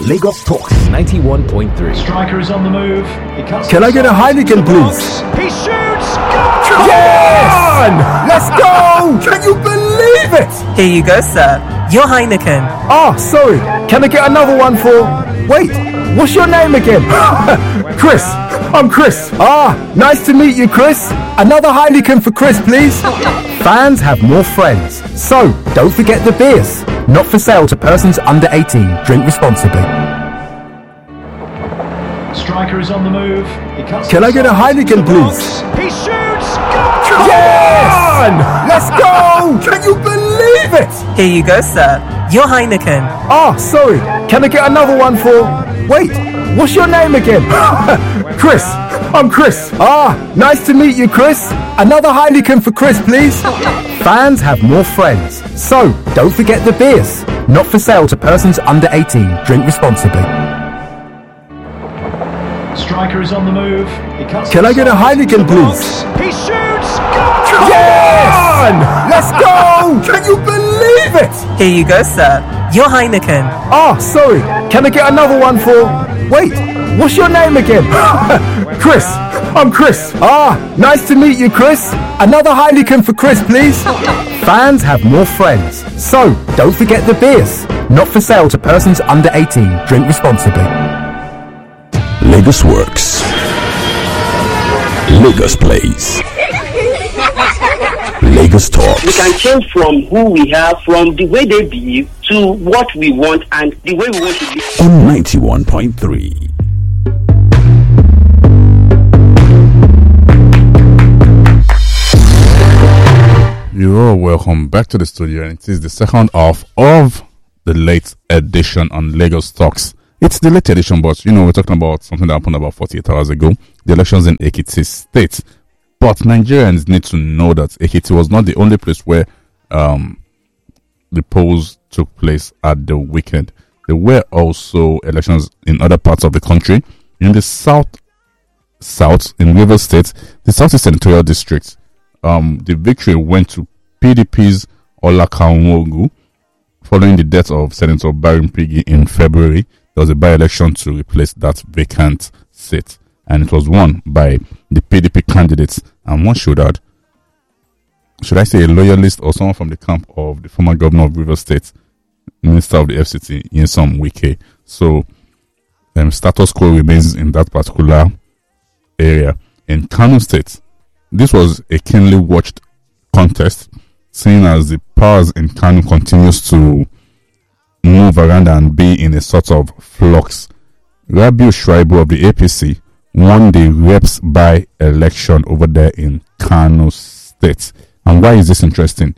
Lagos Talk 91.3. Striker is on the move. Can I get a Heineken, please? He shoots. Goal! Yes! Let's go! Can you believe it? Here you go, sir. Your Heineken. Sorry. Can I get another one for... Wait, what's your name again? Chris. I'm Chris. Nice to meet you, Chris. Another Heineken for Chris, please. Fans have more friends. So, don't forget the beers. Not for sale to persons under 18. Drink responsibly. Striker is on the move. Can I get a Heineken, please? He shoots. Goal! Yes! Let's go! Can you believe it? Here you go, sir. Your Heineken. Sorry. Can I get another one for... Wait, what's your name again? Chris. I'm Chris. Nice to meet you, Chris. Another Heineken for Chris, please. Fans have more friends. So, don't forget the beers. Not for sale to persons under 18. Drink responsibly. Striker is on the move. Can I get a Heineken, please? He shoots. Goal! Yes! Let's go! Can you believe it? Here you go, sir. Your Heineken. Sorry. Can I get another one for... Wait, what's your name again? Chris. I'm Chris. Nice to meet you, Chris. Another Heineken for Chris, please. Fans have more friends. So, don't forget the beers. Not for sale to persons under 18. Drink responsibly. Lagos Works. Lagos Plays. Lagos Talks. We can change from who we are, from the way they behave, to what we want and the way we want to be. On 91.3. You're welcome back to the studio, and it is the second half of the late edition on Lagos Talks. It's the late edition, but we're talking about something that happened about 48 hours ago, the elections in Ekiti State. But Nigerians need to know that Ekiti was not the only place where the polls took place at the weekend. There were also elections in other parts of the country. In the south in Rivers State, the Southeast Senatorial District, the victory went to PDP's Olakanwogu following the death of Senator Barry Mpigi in February. There was a by-election to replace that vacant seat, and it was won by the PDP candidates. And one should add, should I say a loyalist or someone from the camp of the former governor of Rivers State, Minister of the FCT, Nyesom Wike. So, status quo remains in that particular area. In Kano State, this was a keenly watched contest, seeing as the powers in Kano continues to move around and be in a sort of flux. Rabiu Shraibu of the APC won the reps by-election over there in Kano State. And why is this interesting?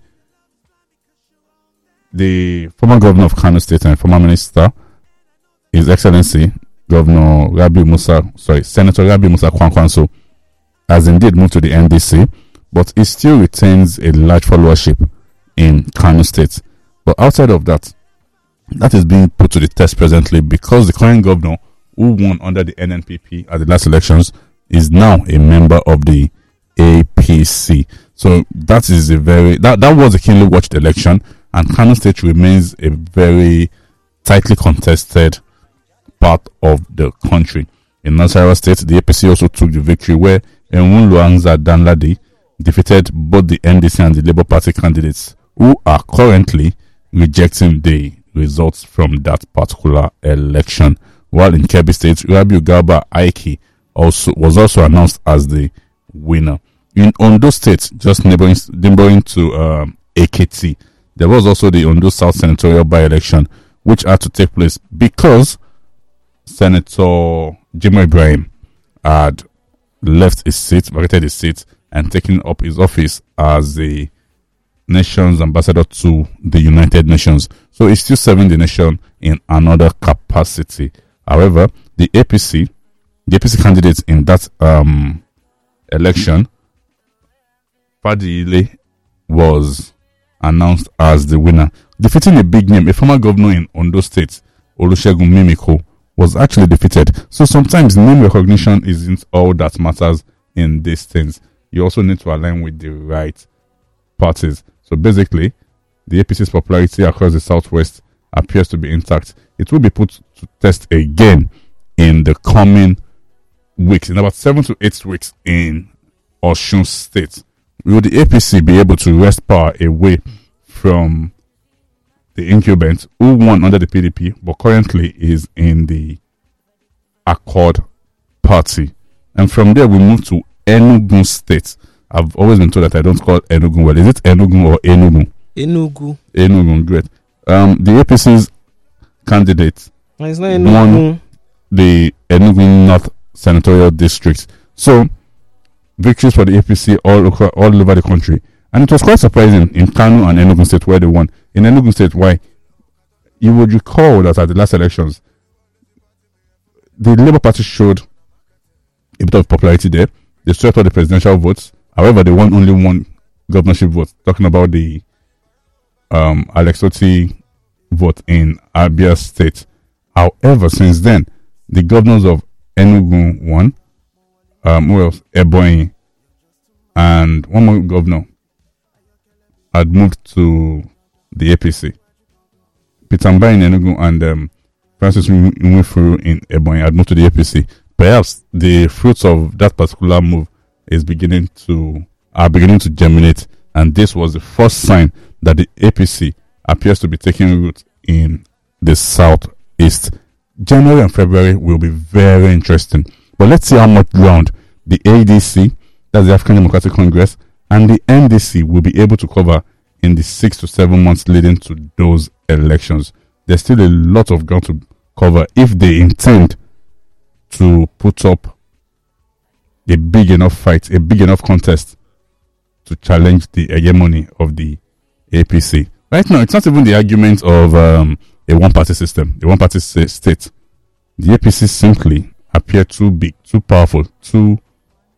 The former governor of Kano State and former minister, His Excellency Senator Rabiu Musa Kwankwanso, has indeed moved to the NDC, but he still retains a large followership in Kano State. But outside of that, that is being put to the test presently because the current governor, who won under the NNPP at the last elections, is now a member of the APC. So that is that was a keenly watched election, and Kano State remains a very tightly contested part of the country. In Nasarawa State, the APC also took the victory where Enwunluanza Danladi defeated both the NDC and the Labour Party candidates, who are currently rejecting the results from that particular election. While in Kebbi State, Rabiu Garba Aiki was also announced as the winner. In Ondo State, just neighboring to Ekiti, there was also the Ondo South Senatorial by-election, which had to take place because Senator Jimo Ibrahim had left his seat, vacated his seat, and taken up his office as the nation's ambassador to the United Nations. So he's still serving the nation in another capacity. However, the APC candidates in that election, Fadile was announced as the winner, defeating a big name. A former governor in Ondo State, Olusegun Mimiko, was actually defeated. So sometimes name recognition isn't all that matters in these things. You also need to align with the right parties. So basically, the APC's popularity across the southwest appears to be intact. It will be put to test again in the coming weeks, in about 7 to 8 weeks in Osun State. Will the APC be able to wrest power away from the incumbent who won under the PDP but currently is in the Accord Party? And from there we move to Enugu State. I've always been told that I don't call Enugu well. Is it Enugu or Enugu? Enugu, great. The APC's candidate won the Enugu North Senatorial District. So, victories for the APC all over the country. And it was quite surprising in Kano and Enugu State where they won. In Enugu State, why? You would recall that at the last elections, the Labour Party showed a bit of popularity there. They swept all the presidential votes. However, they won only one governorship vote. Talking about the Alex Otti vote in Abia State. However, since then, the governors of Enugu won. Who else? Ebonyi and one more governor had moved to the APC. Peter Mbai in Enugu and Francis Nwifuru in Ebonyi had moved to the APC. Perhaps the fruits of that particular move are beginning to germinate, and this was the first sign that the APC appears to be taking root in the southeast. January and February will be very interesting, but let's see how much ground the ADC, that's the African Democratic Congress, and the NDC will be able to cover in the 6 to 7 months leading to those elections. There's still a lot of ground to cover if they intend to put up a big enough fight, a big enough contest to challenge the hegemony of the APC. Right now, it's not even the argument of a one-party system, a one-party state. The APC simply appear too big, too powerful, too